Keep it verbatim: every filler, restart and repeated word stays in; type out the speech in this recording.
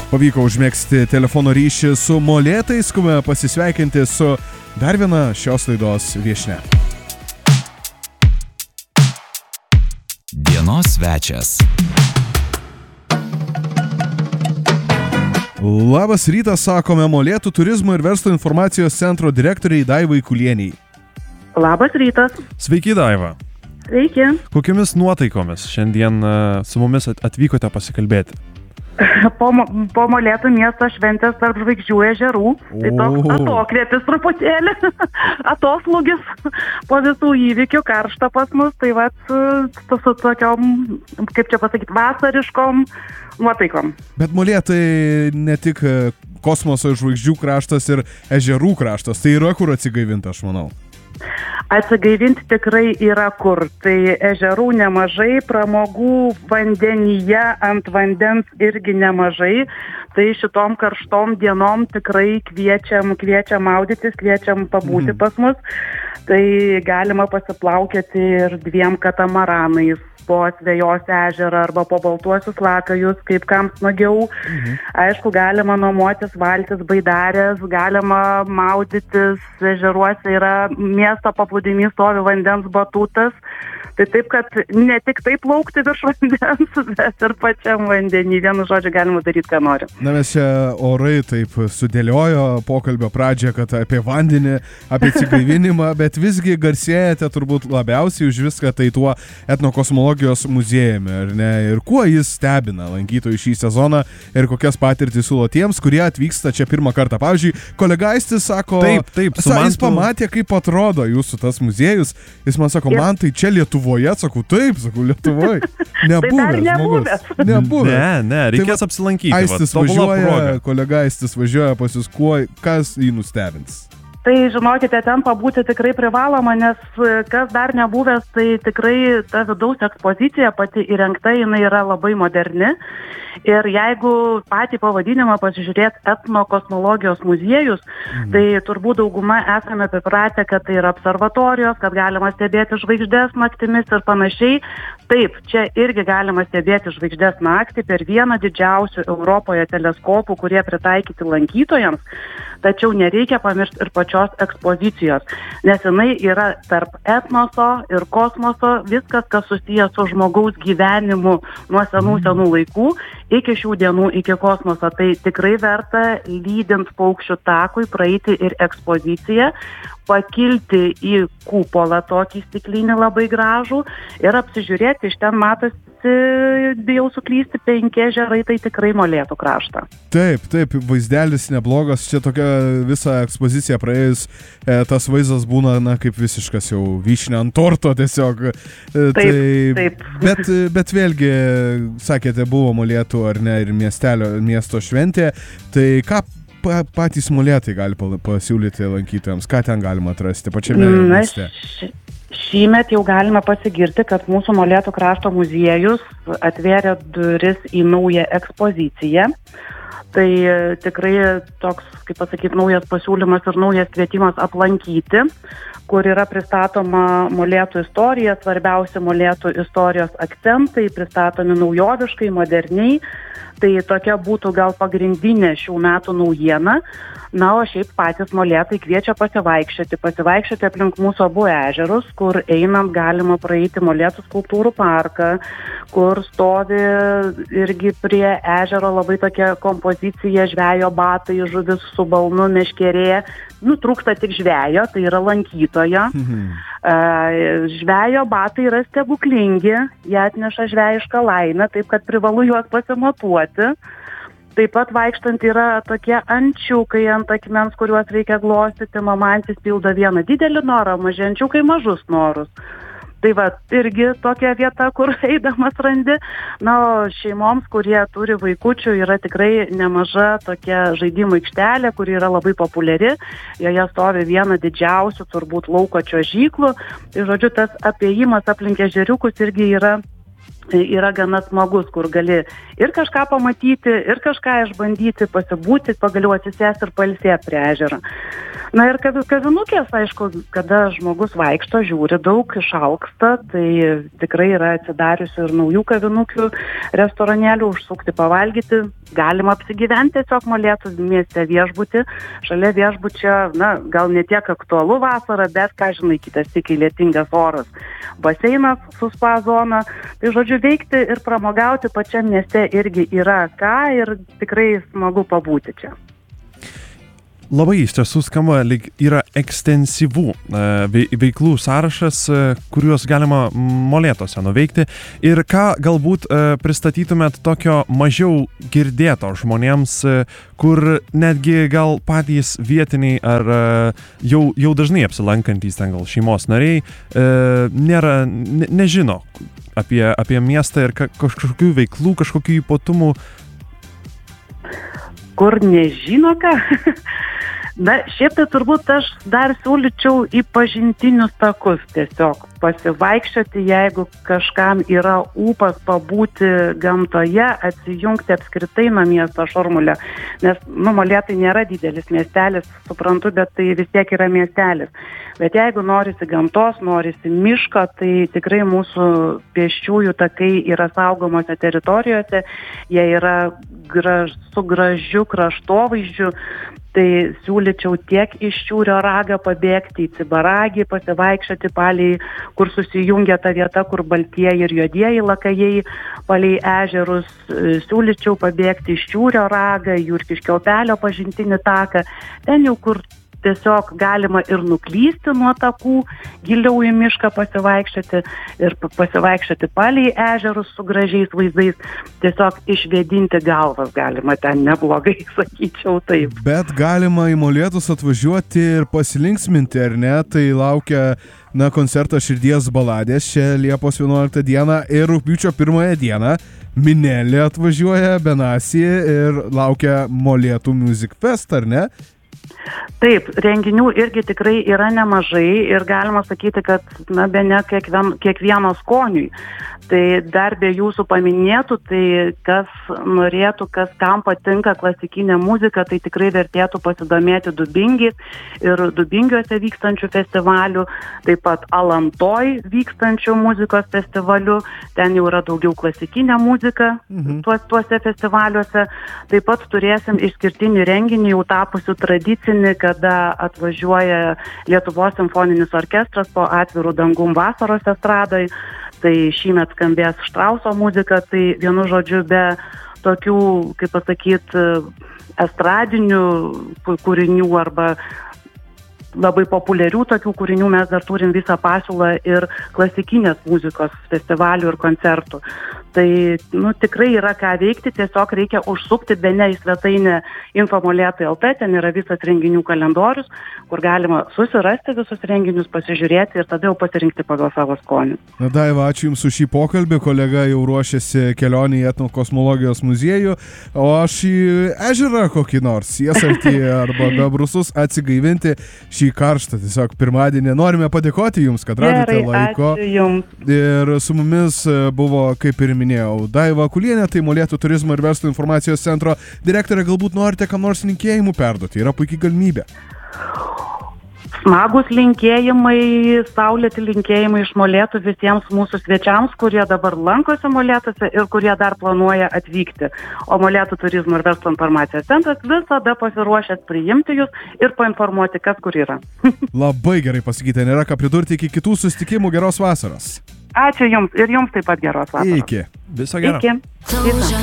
pavyko užmėgsti telefono ryšį su molėtais, skubame pasisveikinti su dar viena šios laidos viešnia. Dienos svečias. Labas rytas, sakome Molėtų turizmo ir verslo informacijos centro direktoriai Daivai Kulieniai. Labas rytas. Sveiki, Daiva. Sveiki. Kokiamis nuotaikomis šiandien su mumis atvykote pasikalbėti? Po, po Molėtų miesto šventės tarp žvaigždžių ežerų. Tai toks atokvėpis truputėlį, atoslūgis po visų įvykių, karšta pas mus. Tai vat su, su tokiom, kaip čia pasakyti, vasariškom nuotaikom. Bet Molėtai ne tik kosmoso žvaigždžių kraštas ir ežerų kraštas, tai yra kur atsigaivinti, aš manau. Atsigaivinti tikrai yra kur. Tai ežerų nemažai, pramogų vandenyje ant vandens irgi nemažai. Tai šitom karštom dienom tikrai kviečiam, kviečiam maudytis, kviečiam pabūti pas mus. Tai galima pasiplaukėti ir dviem katamaranais po Asvejos ežerą arba po Baltuosius lakajus, kaip kam smagiau. Mhm. Aišku, galima nuomotis valtis, baidarės, galima maudytis, ežeruose yra miesto paplūdimys, stovi vandens batutas. Tai taip, kad ne tik taip plaukti virš vandens, bet ir pačiam vandenį. Vienu žodžiu galima daryti, ką nori. Na, mes čia orai taip sudėliojo pokalbio pradžią, kad apie vandenį, apie atsigaivinimą, bet visgi garsėjate turbūt labiausiai už viską tai tuo etnokosmologijos muziejumi, ar ne? Ir kuo jis stebina lankytojų šį sezoną ir kokias patirtis siūlo tiems, kurie atvyksta čia pirmą kartą. Pavyzdžiui, kolega Aistis sako, taip, taip, sa, jis pamatė, kaip atrodo jūsų tas muziejus. Jis man sako, man tai čia Lietuvoje. Sakau, taip, sakau, Lietuvoje. Nebuvęs žmogus. Nebuvęs. Ne, ne, reikės tai, apsilankyti. Aistis va, važiuoja, kolega Aistis važiuoja pas jūs, kuo, kas jį nustebins? Tai žinokite, ten pabūti tikrai privaloma, nes kas dar nebuvęs, tai tikrai ta vidaus ekspozicija pati įrengta, jinai yra labai moderni. Ir jeigu patį pavadinimą pasižiūrėt etnokosmologijos muziejus, mhm. tai turbūt dauguma esame pripratę, kad tai yra observatorijos, kad galima stebėti žvaigždės naktimis ir panašiai. Taip, čia irgi galima stebėti žvaigždės naktį per vieną didžiausių Europoje teleskopų, kurie pritaikyti lankytojams. Tačiau nereikia pamiršti ir pačios ekspozicijos, nes jinai yra tarp etnoso ir kosmoso, viskas, kas susijęs su žmogaus gyvenimu nuo senų senų laikų iki šių dienų, iki kosmoso. Tai tikrai verta lydint paukščių takui praeiti ir ekspoziciją, pakilti į kupolą tokį stiklinį labai gražų ir apsižiūrėti, iš ten matosi, bijau suklysti, penki ežerai, tai tikrai Molėtų kraštą. Taip, taip, vaizdelis neblogas, čia tokia visa ekspozicija praėjus, e, tas vaizdas būna, na, kaip visiškas jau vyšnia ant torto tiesiog. E, taip, tai, taip. Bet, bet vėlgi, sakėte, buvo Molėtų ar ne ir miestelio, miesto šventė, tai ką pa, patys Molėtai gali pasiūlyti lankytojams, ką ten galima atrasti pačiame mieste? Šįmet jau galime pasigirti, kad mūsų Molėtų krašto muziejus atvėrė duris į naują ekspoziciją. Tai tikrai toks, kaip pasakyti, naujas pasiūlymas ir naujas kvietimas aplankyti, kur yra pristatoma Molėtų istorija, svarbiausi Molėtų istorijos akcentai, pristatomi naujoviškai, moderniai. Tai tokia būtų gal pagrindinė šių metų naujiena. Na, o šiaip patys Molėtai kviečia pasivaikščioti, pasivaikščioti aplink mūsų abu ežerus, kur einant galima praeiti Molėtų skulptūrų parką, kur stovi irgi prie ežero labai tokia kompozicija žvejo batai, žuvis su balnu, meškerė. Nu, trūksta tik žvejo, tai yra lankytojo. Mhm. Žvejo batai yra stebuklingi, jie atneša žvejišką laimę, taip kad privalu juos pasimatuoti. Taip pat vaikštant yra tokie ančiukai ant akmens, kuriuos reikia glostyti. Mama antis pildo vieną didelį norą, maženčiukai mažus norus. Tai va, irgi tokia vieta, kur eidamas randi. Na, o šeimoms, kurie turi vaikučių, yra tikrai nemaža tokia žaidimų aikštelė, kuri yra labai populiari. Joje stovi viena didžiausių, turbūt, lauko čiuožyklų. Tai, žodžiu, tas apėjimas aplink ežeriukus irgi yra yra gana smagus, kur gali ir kažką pamatyti, ir kažką išbandyti, pasibūti, pagaliau atsisėsti ir pailsėti prie ežero. Na ir kavi- kavinukės, aišku, kada žmogus vaikšto, žiūri daug, išalksta, tai tikrai yra atsidariusi ir naujų kavinukių, restoranėlių, užsukti pavalgyti, galima apsigyventi tiesiog Molėtų mieste viešbutį, šalia viešbučio, na, gal ne tiek aktualu vasarą, bet, ką žinai, kitas tik lietingas oras, baseinas su spa zona, tai žodžiu veikti ir pramogauti pačiam mieste irgi yra ką ir tikrai smagu pabūti čia. Labai iš tiesų skamba, lyg yra ekstensyvų e, vei- veiklų sąrašas, e, kuriuos galima Molėtuose nuveikti. Ir ką galbūt e, pristatytumėt tokio mažiau girdėto žmonėms, e, kur netgi gal patys vietiniai ar e, jau, jau dažnai apsilankantys ten gal šeimos nariai e, nėra, ne, nežino apie, apie miestą ir ka, kažkokių veiklų, kažkokių ypatumų. Kur nežino ką? Na, šiaip tai turbūt aš dar siūlyčiau į pažintinius takus tiesiog pasivaikščioti, jeigu kažkam yra ūpas pabūti gamtoje, atsijungti apskritai nuo miesto šurmulio. Nes, nu, Molėtai nėra didelis miestelis, suprantu, bet tai vis tiek yra miestelis. Bet jeigu norisi gamtos, norisi miško, tai tikrai mūsų pėsčiųjų takai yra saugomose teritorijose, jie yra graž, su gražiu kraštovaizdžiu. Tai siūlyčiau tiek iš Šiūrio ragą pabėgti į Cibaragį, pasivaikščioti palei, kur susijungia ta vieta, kur baltieji ir juodieji lakajai, palei ežerus. Siūlyčiau pabėgti iš Šiūrio ragą, Jurkiškio upelio pažintinį taką, ten jau kur tiesiog galima ir nuklysti nuo takų, giliau į mišką pasivaikščioti ir pasivaikščioti palei ežerus su gražiais vaizdais, tiesiog išvėdinti galvas galima ten neblogai, sakyčiau taip. Bet galima į Molėtus atvažiuoti ir pasilinksminti, ar ne? Tai laukia, na, koncertas Širdies baladės čia Liepos vienuoliktą dieną ir rugpjūčio pirmąją dieną Minelė atvažiuoja, Benassi ir laukia Molėtų Music Fest, ar ne? Taip, renginių irgi tikrai yra nemažai ir galima sakyti, kad, na, bene kiekvien, kiekvieno skoniui. Tai dar be jūsų paminėtų, tai kas norėtų, kas kam patinka klasikinė muzika, tai tikrai vertėtų pasidomėti Dubingiais ir Dubingiuose vykstančių festivalių, taip pat Alantoj vykstančių muzikos festivalių, ten jau yra daugiau klasikinė muzika mhm. tuos, tuose festivaliuose. Taip pat turėsim išskirtinį renginį, jau tapusių tradicinį, kada atvažiuoja Lietuvos simfoninis orkestras po atvirų dangum vasaros estradai. Tai šįmet skambės Štrauso muzika, tai vienu žodžiu be tokių, kaip pasakyti, estradinių kūrinių arba labai populiarių tokių kūrinių mes dar turim visą pasiūlą ir klasikinės muzikos festivalių ir koncertų. Tai, nu, tikrai yra ką veikti, tiesiog reikia užsukti bene į svetainę info molėtai taškas lt, ten yra visas renginių kalendorius, kur galima susirasti visus renginius, pasižiūrėti ir tada jau pasirinkti pagal savo skonį. Na, Daiva, ačiū Jums už šį pokalbį, kolega jau ruošiasi kelionį į etnokosmologijos muziejų, o aš į ežerą kokį nors, Siesartį arba Bebrusus atsigaivinti šį karštą, tiesiog pirmadienį. Norime padėkoti Jums, kad radote Gerai, laiko. ačiū Jums. Ir su mumis buvo, kaip ir minėjau, Daiva Kulienė, tai Molėtų turizmo ir verslo informacijos centro direktorė. Galbūt norite kam nors linkėjimų perduoti, yra puikiai galimybė. Smagus linkėjimai, saulėti linkėjimai iš Molėtų visiems mūsų svečiams, kurie dabar lankosi Molėtuose ir kurie dar planuoja atvykti. O Molėtų turizmo ir verslo informacijos centras visada pasiruošęs priimti jūs ir painformuoti, kas kur yra. Labai gerai pasakyti, nėra ką pridurti. Iki kitų susitikimų, geros vasaros. Ačiū Jums ir Jums taip pat geros vasaros. Iki. Viso gero. Iki. Iki.